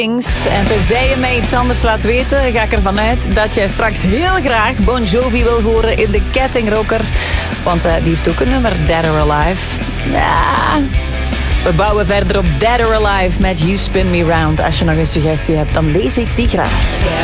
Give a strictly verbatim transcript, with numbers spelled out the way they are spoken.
Kings. En tenzij je mij iets anders laat weten, ga ik ervan uit dat jij straks heel graag Bon Jovi wil horen in de Kettingrocker. Want uh, die heeft ook een nummer, Dead or Alive. Ja, we bouwen verder op Dead or Alive met You Spin Me Round. Als je nog een suggestie hebt, dan lees ik die graag.